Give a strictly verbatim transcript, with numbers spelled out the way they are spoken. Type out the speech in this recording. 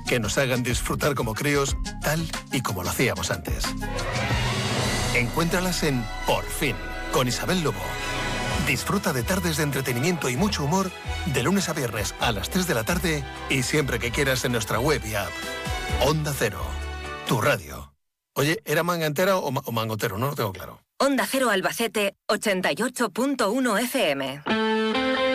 que nos hagan disfrutar como críos, tal y como lo hacíamos antes. Encuéntralas en Por Fin, con Isabel Lobo. Disfruta de tardes de entretenimiento y mucho humor de lunes a viernes a las tres de la tarde y siempre que quieras en nuestra web y app. Onda Cero, tu radio. Oye, ¿era manga entera o, ma- o mangotero? No lo tengo claro. Onda Cero Albacete, ochenta y ocho punto uno F M.